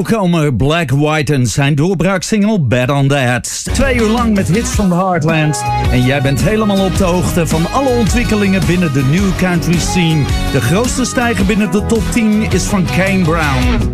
Nieuwkomer Black White en zijn doorbraaksingle Bad on That. 2 uur lang met hits van de Heartland. En jij bent helemaal op de hoogte van alle ontwikkelingen binnen de new country scene. De grootste stijger binnen de top 10 is van Kane Brown.